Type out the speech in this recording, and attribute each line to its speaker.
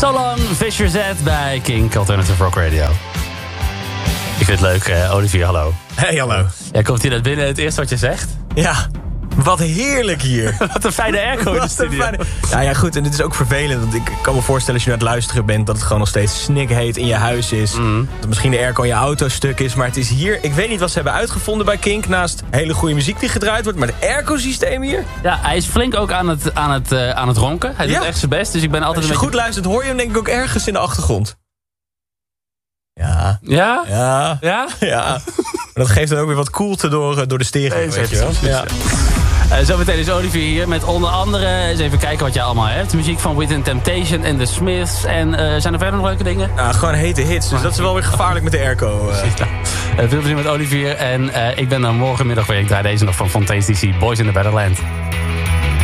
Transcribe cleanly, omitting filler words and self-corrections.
Speaker 1: So Long, Fisher Z bij Kink Alternative Rock Radio. Ik vind het leuk, Olivier, hallo.
Speaker 2: Hey, hallo.
Speaker 1: Jij komt hier net binnen, het eerste wat je zegt.
Speaker 2: Ja, wat heerlijk hier.
Speaker 1: Wat een fijne airco in de studio.
Speaker 2: Ja, goed, en dit is ook vervelend. Want ik kan me voorstellen als je naar het luisteren bent... dat het gewoon nog steeds snikheet in je huis is. Dat misschien de airco in je auto stuk is. Maar het is hier... Ik weet niet wat ze hebben uitgevonden bij Kink... naast hele goede muziek die gedraaid wordt. Maar het airco-systeem hier...
Speaker 1: Ja, hij is flink ook aan het ronken. Hij doet echt zijn best. Dus ik ben altijd
Speaker 2: als je goed luistert, hoor je hem denk ik ook ergens in de achtergrond. Ja.
Speaker 1: Ja?
Speaker 2: Ja.
Speaker 1: Ja?
Speaker 2: Ja. Maar dat geeft dan ook weer wat koelte door de stering, weet je wel. Ja.
Speaker 1: Zometeen is Olivier hier met onder andere... eens even kijken wat je allemaal hebt. Muziek van Within Temptation en The Smiths. En zijn er verder nog leuke dingen?
Speaker 2: Nou, gewoon hete hits. Dus dat is wel weer gevaarlijk met de airco.
Speaker 1: Veel plezier met Olivier. En ik ben dan morgenmiddag weer. Ik draai deze nog van Fontaine's DC. Boys in the Better Land.